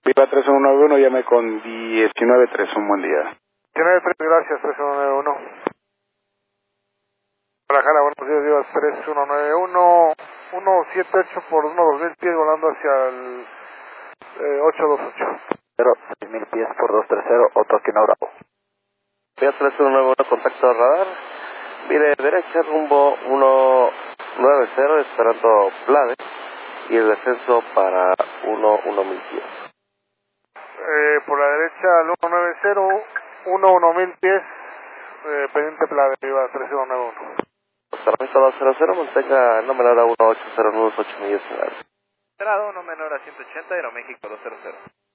Viva 3191, llame con 19-3, un buen día. 19-3, gracias, 3191. Guadalajara, buenos días, Viva 3191, 178 por 1-2000 pies volando hacia el 828. 6.000 pies por 230, Otto Aquino Bravo. Vía 3191, contacto radar. Mire, derecha rumbo 190, esperando Plade. Y el descenso para 1000 pies. Por la derecha al 190, 1000 pies, pendiente Plade, Viva 3191. Servicio 200, mantenga no menor a 1809, 8 millas en alto. Cerrado, no menor a 180, Aeroméxico 200.